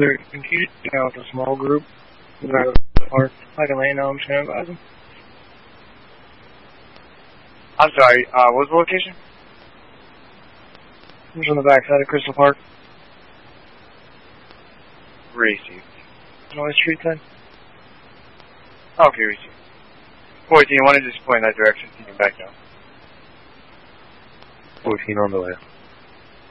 Clear. Can you get out with a small group? Or I can lay now, I'm just going to advise them. I'm sorry, what was the location? I'm just on the back side of Crystal Park. Received. Noise Street then? Okay, received. 14, I want to just point in that direction, you can back down. 14 on the way.